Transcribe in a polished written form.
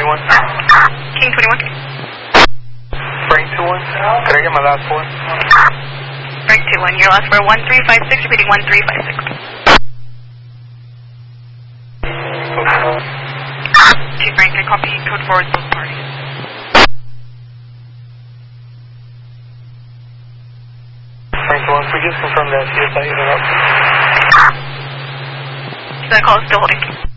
21. King 21. Frank 21. Can I get my last four? Frank 21. Your last four, 1356, repeating 1356. Okay, Frank, I copy code forward both parties. Frank 21, we just confirmed that CSI is up. So that call is still holding.